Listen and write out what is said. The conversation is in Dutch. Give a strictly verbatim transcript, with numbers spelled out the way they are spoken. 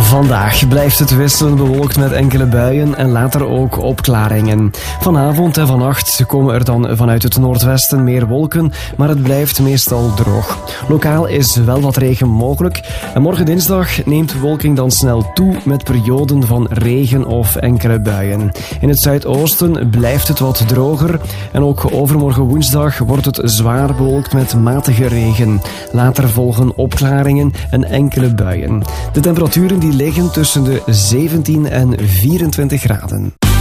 Vandaag blijft het wisselend bewolkt met enkele buien en later ook opklaringen. Vanavond en vannacht komen er dan vanuit het noordwesten meer wolken, maar het blijft meestal droog. Lokaal is wel wat regen mogelijk en morgen dinsdag neemt de bewolking dan snel toe met perioden van regen of enkele buien. In het zuidoosten blijft het wat droger en ook overmorgen woensdag wordt het zwaar bewolkt met matige regen. Later volgen opklaringen en enkele buien. De temperaturen die liggen tussen de zeventien en vierentwintig graden.